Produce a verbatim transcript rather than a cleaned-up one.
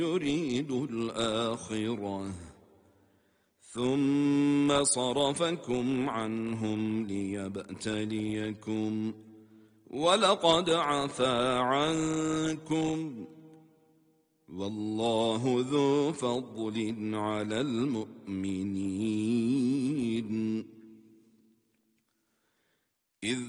يريد الآخرة ثم صرفكم عنهم ليبتليكم ولقد عفا عنكم والله ذو فضل على المؤمنين. إذ